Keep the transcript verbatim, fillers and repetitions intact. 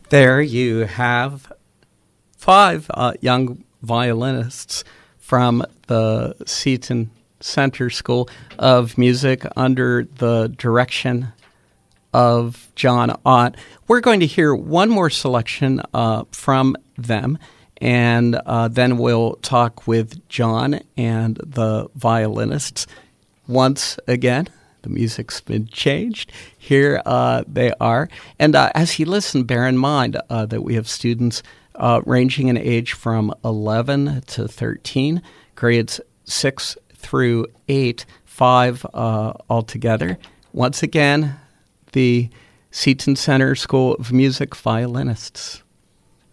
There you have five uh, young violinists from the Seton Center School of Music under the direction of John Ott. We're going to hear one more selection uh, from them, and uh, then we'll talk with John and the violinists. Once again, the music's been changed. Here uh, they are. And uh, as you listen, bear in mind uh, that we have students uh, ranging in age from eleven to thirteen, grades six through eight, five uh, altogether. Once again, the Seton Center School of Music violinists.